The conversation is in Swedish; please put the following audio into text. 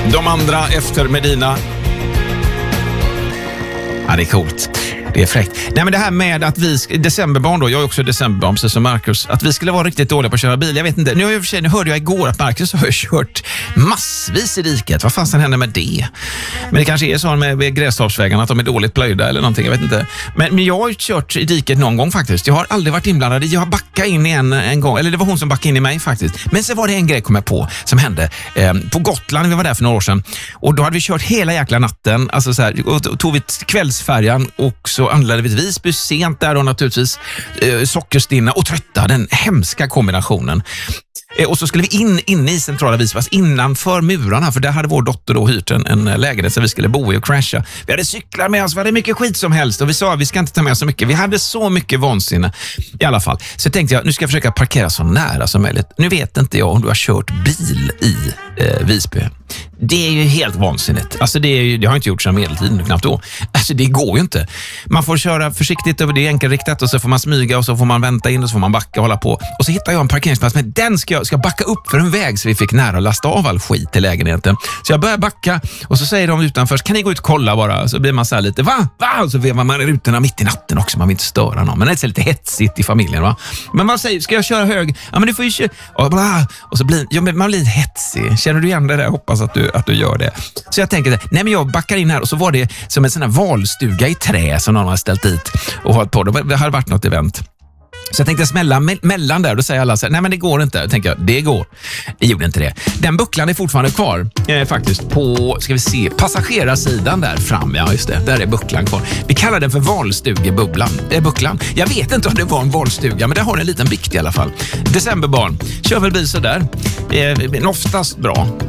De andra efter Medina. Ja, det är coolt. Det är fräckt. Nej, men det här med att vi, decemberbarn då, jag är också decemberbarn precis som Marcus, att vi skulle vara riktigt dåliga på att köra bil. Jag vet inte. Nu hörde jag igår att Marcus har kört massvis i diket. Vad fan händer med det? Men det kanske är så med grästorpsvägarna att de är dåligt plöjda eller någonting, jag vet inte. Men jag har ju kört i diket någon gång faktiskt. Jag har aldrig varit inblandad. Jag har backat in i en gång. Eller det var hon som backade in i mig faktiskt. Men så var det en grej kom jag på som hände på Gotland. Vi var där för några år sedan. Och då hade vi kört hela jäkla natten. Alltså så här, och tog vi kvällsfärjan och så anlade vi till Visby sent där då naturligtvis. Sockerstinna och trötta. Den hemska kombinationen. Och så skulle vi in i centrala Visby, innanför murarna, för där hade vår dotter då hyrt en lägenhet så vi skulle bo i och crasha. Vi hade cyklar med oss, vi hade mycket skit som helst och vi sa att vi ska inte ta med så mycket. Vi hade så mycket vansinne i alla fall. Så tänkte jag, nu ska jag försöka parkera så nära som möjligt. Nu vet inte jag om du har kört bil i Visby. Det är ju helt vansinnigt. Alltså det har inte gjort sedan medeltiden knappt då. Alltså det går ju inte. Man får köra försiktigt över det enkelriktat och så får man smyga och så får man vänta in och så får man backa och hålla på. Och så hittar jag en parkeringsplats, men den ska backa upp för en väg så vi fick nära att lasta av all skit i lägenheten. Så jag börjar backa och så säger de utanför, kan ni gå ut och kolla bara? Så blir man så här lite, va? Och så vevar man rutorna mitt i natten också, man vill inte störa någon. Men det är lite hetsigt i familjen, va? Men man säger, ska jag köra hög? Ja, men du får ju köra. Och så blir man blir hetsig. Känner du igen det där? Jag hoppas att du gör det. Så jag tänker, nej men jag backar in här och så var det som en sån här valstuga i trä som någon har ställt dit och hållit på. Det hade varit något event. Så jag tänkte smälla mellan där och då säger alla så här, nej men det går inte. Jag tänker, det går. Det gjorde inte det. Den bucklan är fortfarande kvar faktiskt på, ska vi se, passagerarsidan där fram. Ja just det, där är bucklan kvar. Vi kallar den för valstugebubblan. Bucklan. Jag vet inte om det var en valstuga, men det har en liten bikt i alla fall. Decemberbarn. Kör väl bil så där. Men oftast bra.